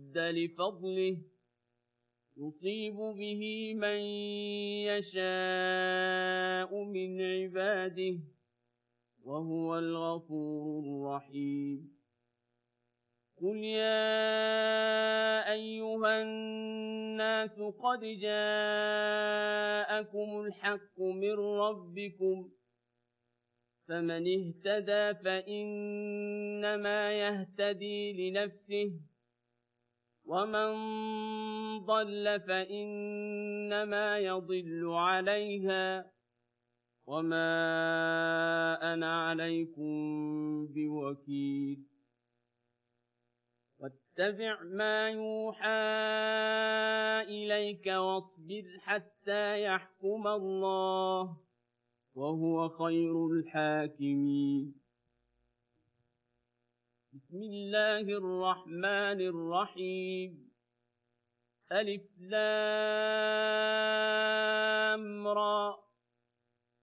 رد لفضله يصيب به من يشاء من عباده وهو الغفور الرحيم قل يا أيها الناس قد جاءكم الحق من ربكم فمن اهتدى فإنما يهتدي لنفسه ومن ضل فإنما يضل عليها وما أنا عليكم بوكيل واتبع ما يوحى إليك واصبر حتى يحكم الله وهو خير الحاكمين بسم الله الرحمن الرحيم ألف لام